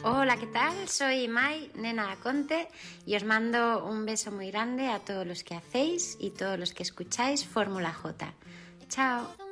Hola, ¿qué tal? Soy Mai, nena Aconte, y os mando un beso muy grande a todos los que hacéis y todos los que escucháis Fórmula J. Chao.